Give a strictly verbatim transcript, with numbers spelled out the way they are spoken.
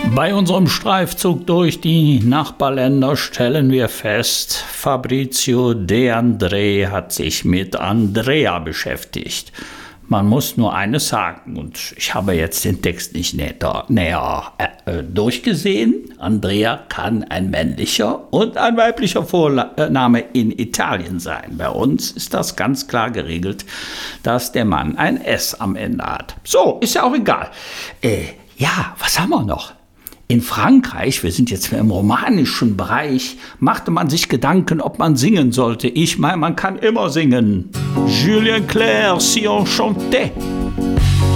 Bei unserem Streifzug durch die Nachbarländer stellen wir fest, Fabrizio De André hat sich mit Andrea beschäftigt. Man muss nur eines sagen, und ich habe jetzt den Text nicht näher, näher äh, durchgesehen. Andrea kann ein männlicher und ein weiblicher Vorname in Italien sein. Bei uns ist das ganz klar geregelt, dass der Mann ein S am Ende hat. So, ist ja auch egal. Äh, ja, was haben wir noch? In Frankreich, wir sind jetzt im romanischen Bereich, machte man sich Gedanken, ob man singen sollte. Ich meine, man kann immer singen. Julien Clerc, si on chantait.